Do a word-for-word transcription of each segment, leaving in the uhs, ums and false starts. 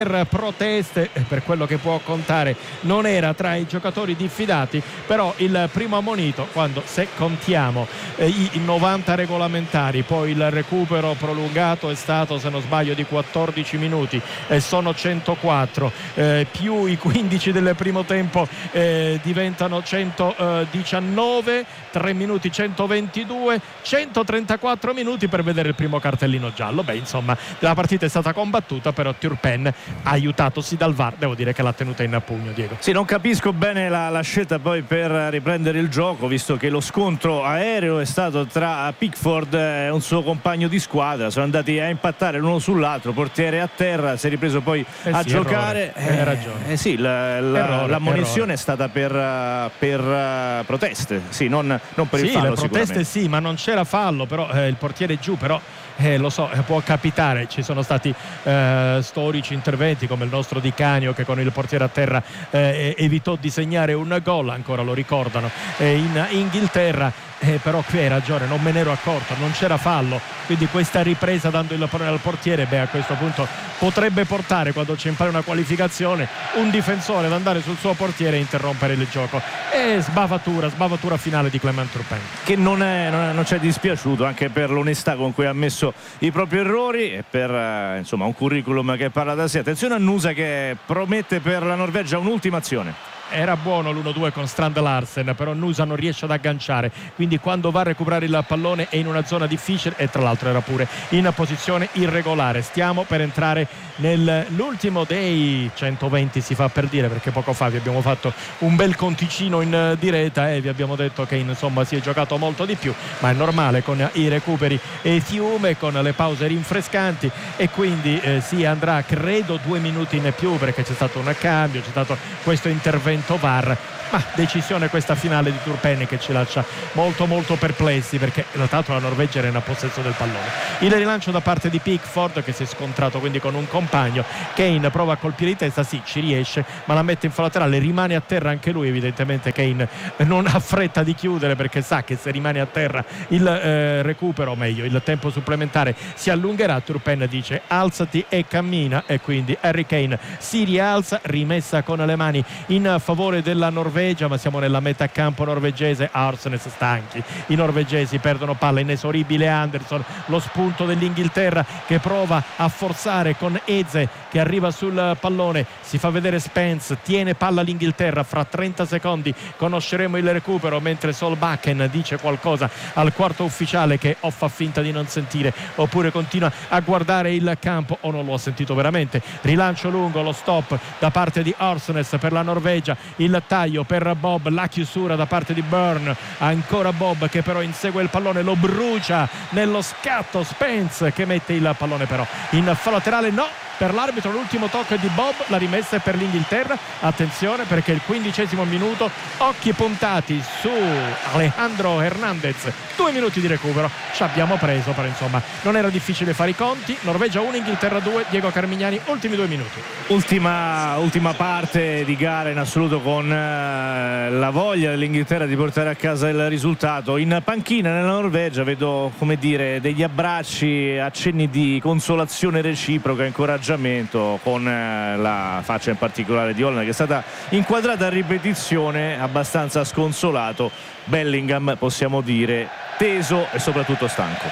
per proteste, per quello che può contare non era tra i giocatori diffidati, però il primo ammonito, quando se contiamo eh, i novanta regolamentari, poi il recupero prolungato è stato, se non sbaglio, di quattordici minuti e eh, sono centoquattro, eh, più i quindici del primo tempo eh, diventano centodiciannove, tre minuti centoventidue, centotrentaquattro minuti per vedere il primo cartellino giallo. Beh, insomma, la partita è stata combattuta, però Turpin, aiutatosi dal V A R, devo dire che l'ha tenuta in pugno. Diego, sì, non capisco bene la, la scelta poi per riprendere il gioco, visto che lo scontro aereo è stato tra Pickford e un suo compagno di squadra, sono andati a impattare l'uno sull'altro, portiere a terra, si è ripreso poi eh a sì, giocare. Hai eh, ragione. Eh sì, la, la, errore, l'ammonizione errore. è stata per, per uh, proteste, sì, non, non per sì, il fallo. Le proteste sì, ma non c'era fallo, però eh, il portiere giù, però Eh, lo so, eh, può capitare. Ci sono stati eh, storici interventi come il nostro Di Canio, che con il portiere a terra eh, evitò di segnare un gol, ancora lo ricordano, eh, in Inghilterra. Eh, però qui hai ragione, non me ne ero accorto, non c'era fallo, quindi questa ripresa dando il pallone al portiere, beh, a questo punto potrebbe portare, quando c'è in palio una qualificazione, un difensore ad andare sul suo portiere e interrompere il gioco. E sbavatura, sbavatura finale di Clément Turpin, che non, è, non, è, non ci è dispiaciuto, anche per l'onestà con cui ha ammesso i propri errori e per eh, insomma un curriculum che parla da sé. Attenzione a Nusa, che promette per la Norvegia un'ultima azione. Era buono l'uno due con Strand Larsen, però Nusa non riesce ad agganciare, quindi quando va a recuperare il pallone è in una zona difficile e tra l'altro era pure in posizione irregolare. Stiamo per entrare nell'ultimo dei centoventi, si fa per dire, perché poco fa vi abbiamo fatto un bel conticino in diretta e vi abbiamo detto che insomma si è giocato molto di più, ma è normale con i recuperi e fiume, con le pause rinfrescanti, e quindi eh, si andrà credo due minuti in più, perché c'è stato un cambio, c'è stato questo intervento V A R. Ma decisione questa finale di Turpin che ci lascia molto molto perplessi, perché tra l'altro la Norvegia era in possesso del pallone. Il rilancio da parte di Pickford, che si è scontrato quindi con un compagno. Kane prova a colpire di testa, sì, ci riesce, ma la mette in fallo laterale, rimane a terra anche lui. Evidentemente Kane non ha fretta di chiudere, perché sa che se rimane a terra il eh, recupero, o meglio il tempo supplementare, si allungherà. Turpin dice alzati e cammina, e quindi Harry Kane si rialza, rimessa con le mani in favore della Norvegia, ma siamo nella metà campo norvegese. Arsenes stanchi, i norvegesi perdono palla, inesoribile Anderson, lo spunto dell'Inghilterra che prova a forzare con Eze che arriva sul pallone, si fa vedere Spence, tiene palla l'Inghilterra, fra trenta secondi conosceremo il recupero, mentre Solbakken dice qualcosa al quarto ufficiale, che o fa finta di non sentire oppure continua a guardare il campo o non lo ha sentito veramente. Rilancio lungo, lo stop da parte di Arsenes per la Norvegia, il taglio per Bob, la chiusura da parte di Byrne, ancora Bob che però insegue il pallone, lo brucia nello scatto. Spence che mette il pallone però in fallo laterale, no, per l'arbitro l'ultimo tocco è di Bob, la rimessa è per l'Inghilterra. Attenzione, perché il quindicesimo minuto, occhi puntati su Alejandro Hernandez, due minuti di recupero ci abbiamo preso, però insomma non era difficile fare i conti. Norvegia uno, Inghilterra due, Diego Carmignani, ultimi due minuti. Ultima, ultima parte di gara in assoluto, con eh, la voglia dell'Inghilterra di portare a casa il risultato. In panchina nella Norvegia vedo, come dire, degli abbracci, accenni di consolazione reciproca, incoraggiamento, con eh, la faccia in particolare di Holland, che è stata inquadrata a ripetizione, abbastanza sconsolato. Bellingham, possiamo dire, teso e soprattutto stanco.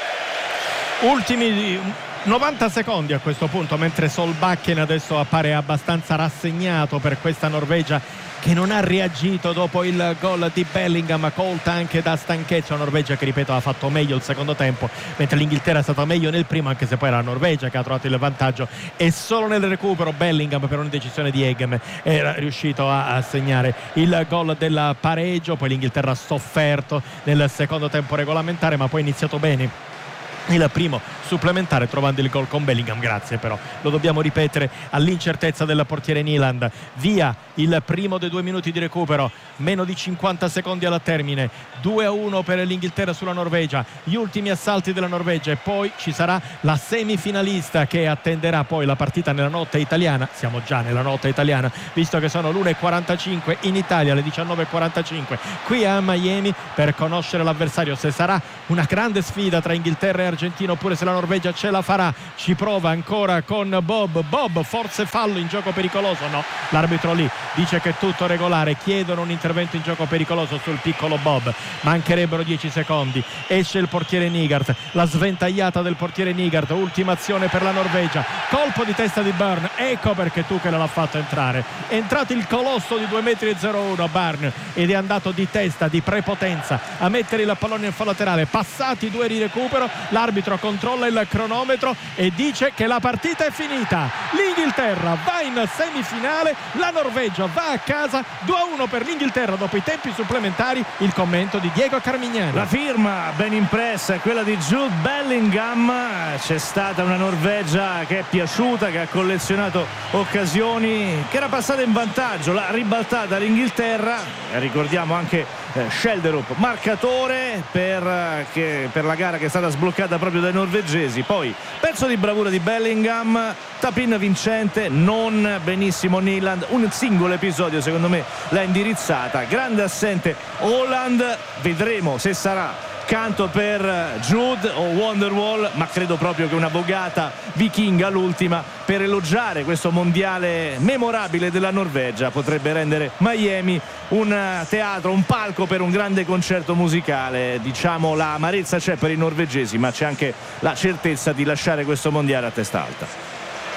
Ultimi novanta secondi a questo punto, mentre Solbakken adesso appare abbastanza rassegnato per questa Norvegia che non ha reagito dopo il gol di Bellingham, colta anche da stanchezza. La Norvegia che, ripeto, ha fatto meglio il secondo tempo, mentre l'Inghilterra è stata meglio nel primo, anche se poi era la Norvegia che ha trovato il vantaggio, e solo nel recupero Bellingham, per un'indecisione di Eggem, era riuscito a segnare il gol del pareggio. Poi l'Inghilterra ha sofferto nel secondo tempo regolamentare, ma poi ha iniziato bene il primo supplementare trovando il gol con Bellingham. Grazie, però lo dobbiamo ripetere, all'incertezza del portiere Nyland. Via il primo dei due minuti di recupero, meno di cinquanta secondi alla termine, due a uno per l'Inghilterra sulla Norvegia, gli ultimi assalti della Norvegia, e poi ci sarà la semifinalista che attenderà poi la partita nella notte italiana. Siamo già nella notte italiana, visto che sono l'una e quarantacinque in Italia, alle diciannove e quarantacinque qui a Miami, per conoscere l'avversario, se sarà una grande sfida tra Inghilterra e Argentina, oppure se la Norvegia ce la farà. Ci prova ancora con Bob. Bob, forse fallo in gioco pericoloso? No, l'arbitro lì dice che è tutto regolare, chiedono un intervento in gioco pericoloso sul piccolo Bob. Mancherebbero dieci secondi, esce il portiere Nygaard, la sventagliata del portiere Nygaard, ultima azione per la Norvegia, colpo di testa di Byrne. Ecco perché Tuchel l'ha fatto entrare, è entrato il colosso di due metri e zero uno Byrne ed è andato di testa, di prepotenza a mettere il pallone nel fallo laterale. Passati due di recupero, l'arbitro controlla il cronometro e dice che la partita è finita. L'Inghilterra va in semifinale, la Norvegia va a casa. Due a uno per l'Inghilterra dopo i tempi supplementari. Il commento di Diego Carmignani. La firma ben impressa è quella di Jude Bellingham. C'è stata una Norvegia che è piaciuta, che ha collezionato occasioni, che era passata in vantaggio, l'ha ribaltata l'Inghilterra. Ricordiamo anche eh, Schelderup, marcatore per, eh, che, per la gara che è stata sbloccata proprio dai norvegesi. Poi pezzo di bravura di Bellingham, tap-in vincente, non benissimo Nyland, un singolo episodio secondo me l'ha indirizzata. Grande assente Haaland, vedremo se sarà canto per Jude o Wonderwall, ma credo proprio che una vogata vichinga l'ultima per elogiare questo mondiale memorabile della Norvegia potrebbe rendere Miami un teatro, un palco per un grande concerto musicale. Diciamo la amarezza c'è per i norvegesi, ma c'è anche la certezza di lasciare questo mondiale a testa alta.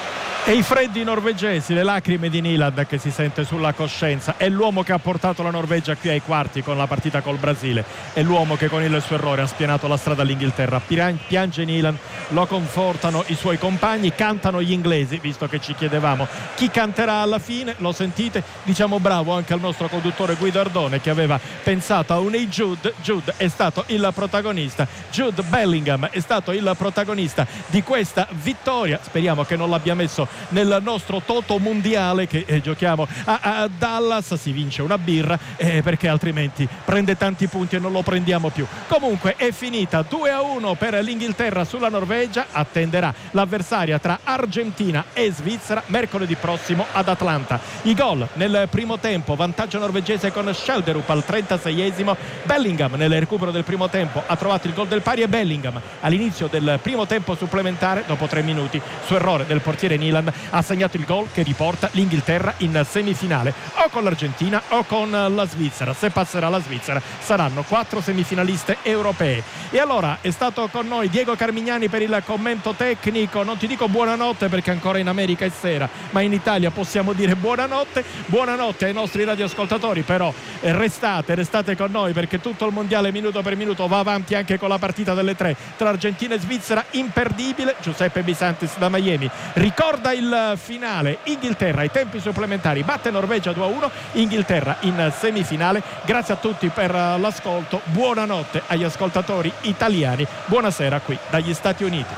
E i freddi norvegesi, le lacrime di Nyland che si sente sulla coscienza. È l'uomo che ha portato la Norvegia qui ai quarti con la partita col Brasile, è l'uomo che con il suo errore ha spianato la strada all'Inghilterra. Piange Nyland, lo confortano i suoi compagni, cantano gli inglesi, visto che ci chiedevamo chi canterà alla fine. Lo sentite? Diciamo bravo anche al nostro conduttore Guido Ardone, che aveva pensato a un Hey Jude. Jude è stato il protagonista, Jude Bellingham è stato il protagonista di questa vittoria. Speriamo che non l'abbia messo nel nostro toto mondiale che eh, giochiamo a, a Dallas. Si vince una birra eh, perché altrimenti prende tanti punti e non lo prendiamo più. Comunque è finita due a uno per l'Inghilterra sulla Norvegia. Attenderà l'avversaria tra Argentina e Svizzera mercoledì prossimo ad Atlanta. I gol nel primo tempo, vantaggio norvegese con Schelderup al trentaseiesimo. Bellingham nel recupero del primo tempo ha trovato il gol del pari e Bellingham all'inizio del primo tempo supplementare, dopo tre minuti, su errore del portiere Nyland, ha segnato il gol che riporta l'Inghilterra in semifinale o con l'Argentina o con la Svizzera. Se passerà la Svizzera saranno quattro semifinaliste europee. E allora è stato con noi Diego Carmignani per il commento tecnico. Non ti dico buonanotte perché ancora in America è sera, ma in Italia possiamo dire buonanotte. Buonanotte ai nostri radioascoltatori, però restate, restate con noi perché tutto il mondiale minuto per minuto va avanti anche con la partita delle tre tra Argentina e Svizzera, imperdibile. Giuseppe Bisantis da Miami ricorda il finale. Inghilterra ai tempi supplementari batte Norvegia due a uno, Inghilterra in semifinale. Grazie a tutti per l'ascolto, buonanotte agli ascoltatori italiani, buonasera qui dagli Stati Uniti.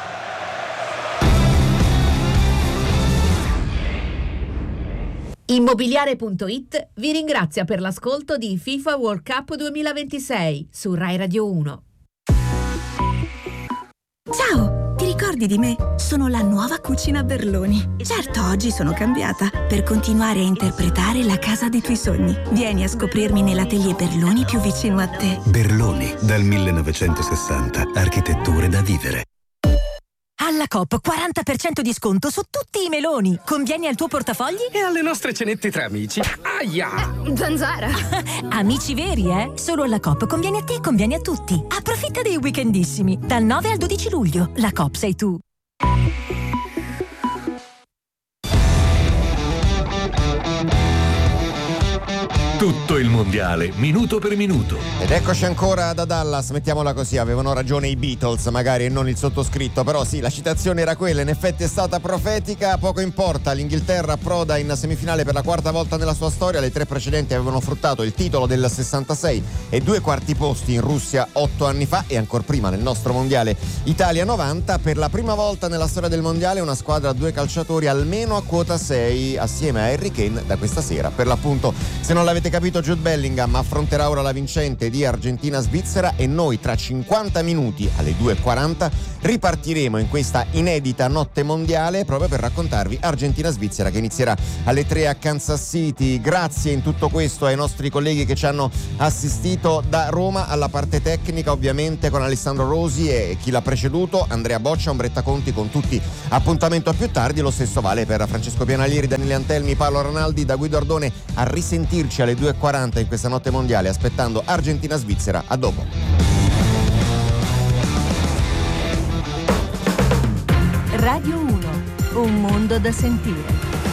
Immobiliare punto it vi ringrazia per l'ascolto di FIFA World Cup duemilaventisei su Rai Radio uno. Ciao, ti ricordi di me? Sono la nuova Cucina Berloni. Certo, oggi sono cambiata per continuare a interpretare la casa dei tuoi sogni. Vieni a scoprirmi nell'atelier Berloni più vicino a te. Berloni, dal millenovecentosessanta, architetture da vivere. Alla Coop quaranta per cento di sconto su tutti i meloni. Convieni al tuo portafogli? E alle nostre cenette tra amici. Aia! Zanzara! Amici veri, eh? Solo alla Coop conviene a te e conviene a tutti. Approfitta dei weekendissimi. Dal nove al dodici luglio. La Coop sei tu. Tutto il mondiale, minuto per minuto. Ed eccoci ancora da Dallas, mettiamola così, avevano ragione i Beatles magari e non il sottoscritto, però sì, la citazione era quella, in effetti è stata profetica, poco importa, l'Inghilterra approda in semifinale per la quarta volta nella sua storia, le tre precedenti avevano fruttato il titolo del sessantasei e due quarti posti in Russia otto anni fa e ancora prima nel nostro mondiale Italia novanta. Per la prima volta nella storia del mondiale una squadra a due calciatori almeno a quota sei assieme a Harry Kane da questa sera. Per l'appunto, se non l'avete capito, Jude Bellingham affronterà ora la vincente di Argentina-Svizzera e noi tra cinquanta minuti alle due e quaranta ripartiremo in questa inedita notte mondiale proprio per raccontarvi Argentina-Svizzera, che inizierà alle tre a Kansas City. Grazie in tutto questo ai nostri colleghi che ci hanno assistito da Roma, alla parte tecnica ovviamente con Alessandro Rosi e chi l'ha preceduto, Andrea Boccia, Ombretta Conti, con tutti appuntamento a più tardi. Lo stesso vale per Francesco Pianalieri, Daniele Antelmi, Paolo Ranaldi. Da Guido Ardone a risentirci alle due e quaranta in questa notte mondiale, aspettando Argentina-Svizzera. A dopo. Radio uno, un mondo da sentire.